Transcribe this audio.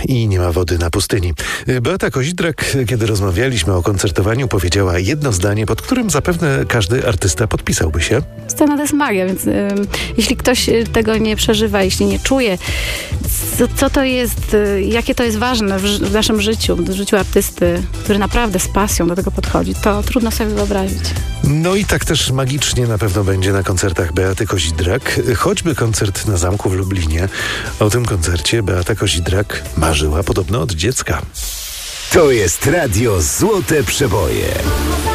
i nie ma wody na pustyni. Beata Kozidrak, kiedy rozmawialiśmy o koncertowaniu, powiedziała jedno zdanie, pod którym zapewne każdy artysta podpisałby się. Scena to jest magia, więc jeśli ktoś tego nie przeżywa, jeśli nie czuje, co to jest, jakie to jest ważne w naszym życiu, w życiu artysty, który naprawdę z pasją do tego podchodzi, to trudno sobie wyobrazić. No i tak też magicznie na pewno będzie na koncertach Beaty Kozidrak, choćby koncert na Zamku w Lublinie. O tym koncercie Beata Kozidrak marzyła podobno od dziecka. To jest Radio Złote Przeboje.